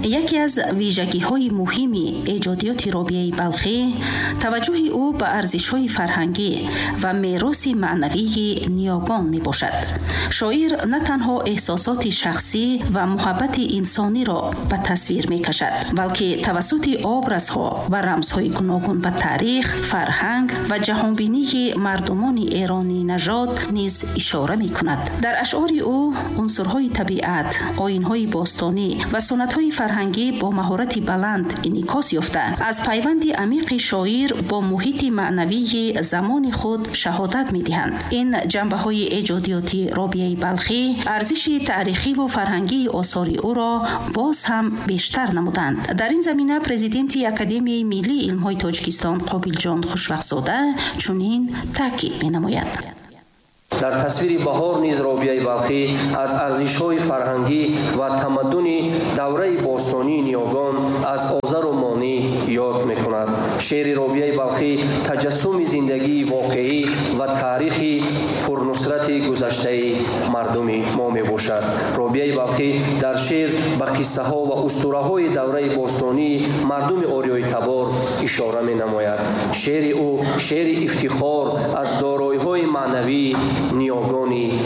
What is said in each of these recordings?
یکی از ویژگی‌های مهم ایجادیات رابعه بلخی توجه او به ارزش‌های فرهنگی و میراث معنوی نیاگان میباشد. شاعر نه تنها احساسات شخصی و محبت انسانی را به تصویر میکشد، بلکه توسط ابرازها و رمزهای گوناگون به تاریخ، فرهنگ و جهانبینی مردمان ایرانی نژاد نیز اشاره میکند. در اشعار او عنصرهای طبیعت، آیین‌های باستانی و سنت‌های فرهنگی با مهارت بلند انعکاس یافته از پیوند عمیق شاعر با محیط معنوی زمان خود شهادت می‌دهند. این جنبه‌های ایجادیاتی رابعه بلخی ارزش تاریخی و فرهنگی آثار او را باز هم بیشتر نمودند. در این زمینه پرزیدنت اکادمی ملی علم‌های تاجیکستان قابل جان خوشوقت‌زاده چنین تاکید می‌نماید: در تصویر بهار نیز رابعه بلخی از ارزش‌های فرهنگی و تمدن دوره باستانی نیاگان از آذر و مانی یاد می‌کند. شعر رابعه بلخی تجسم زندگی واقعی و تاریخی پرنصرت گذشته مردم ما میباشد. رابعه بلخی در شعر به قصه‌ها و اسطوره‌های دوره باستانی مردم آریای تبار اشاره می‌نماید. شعر او شعر افتخار از دارایی‌های معنوی نیاگانی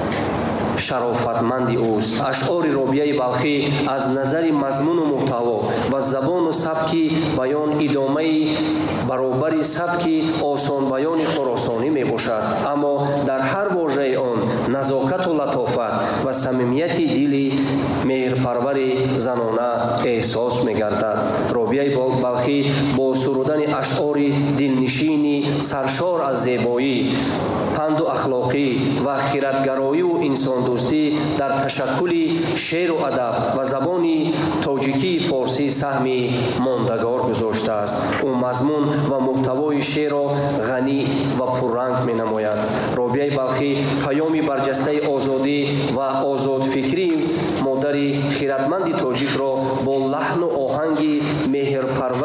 شرافتمند اوست. اشعار رابعه بلخی از نظر مضمون و محتوا و زبان و سبک بیان ادامه برابر سبک آسان بیان خراسانی می باشد، اما در هر واژه آن نزاکت و لطافت و صمیمیت دل مهرپرور زنانه احساس می گردد. رابعه بلخی با سرودن اشعار دلنشین سرشار از زیبایی، پند و اخلاقی و خیرتگرایی و انسان دوستی در تشکل شعر و ادب و زبان تاجیکی فارسی سهمی ماندگار گذاشته است. او مضمون و محتوای شعر را غنی و پررنگ می نماید. رابعه بلخی پیامی برجسته آزادی و آزاد فکری مادر خیرتمند تاجیک را با لحن و آهنگ مهرپرور